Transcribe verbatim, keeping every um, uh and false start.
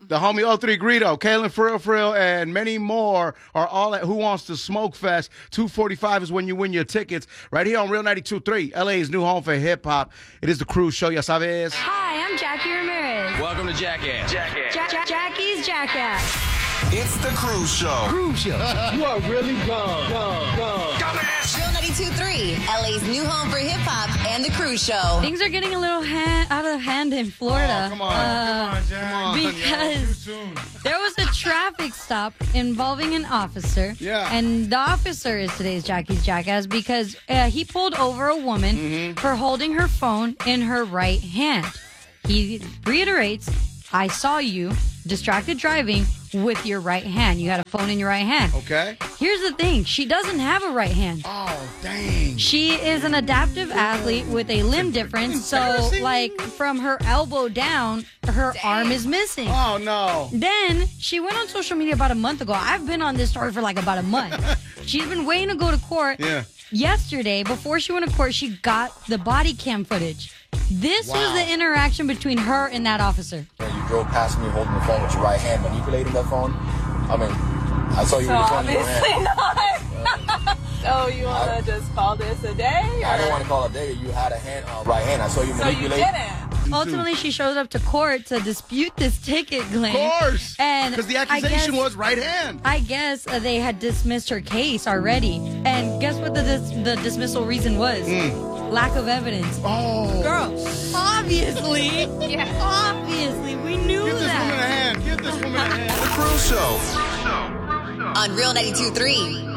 the homie oh three Greedo, Kalen Frill Frill, and many more are all at Who Wants to Smoke Fest. two forty-five is when you win your tickets. Right here on Real ninety-two point three, L A's new home for hip-hop. It is the Cruise Show, ya sabes. Hi, I'm Jackie Ramirez. Welcome to Jackass. Jackass. Ja- Ja- Jackie's Jackass. It's the Cruise Show. Cruise Show. You are really gone, gone, gone. Real ninety-two point three, L A's new home for hip-hop and the Cruise Show. Things are getting a little hand, out of hand in Florida. Oh, come on. Uh, come on, Jack. Come on, because there was a traffic stop involving an officer. Yeah. And the officer is today's Jackie's Jackass because uh, he pulled over a woman Mm-hmm. for holding her phone in her right hand. He reiterates, I saw you distracted driving with your right hand. You had a phone in your right hand. Okay. Here's the thing. She doesn't have a right hand. Oh, dang. She is an adaptive athlete with a limb difference. So, Embarrassing. like, from her elbow down, her arm is missing. Oh, no. Then she went on social media about a month ago. I've been on this story for like about a month. She's been waiting to go to court. Yeah. Yesterday, before she went to court, she got the body cam footage. This Wow. was the interaction between her and that officer. You drove past me holding the phone with your right hand, manipulating that phone. I mean, I saw you So with the phone in your obviously hand. not. So you want to just call this a day? I or- don't want to call it a day. You had a hand, uh, right hand. I saw you So you manipulate. didn't. Ultimately, she shows up to court to dispute this ticket claim. Of course. And Because the I accusation guess- was right hand. I guess uh, they had dismissed her case already. And guess what the dis- the dismissal reason was? Lack of evidence. Oh. Girl, obviously, yeah, obviously, we knew Give this woman a that. hand. Give this woman a hand. The Cruise Show. On Real ninety-two point three.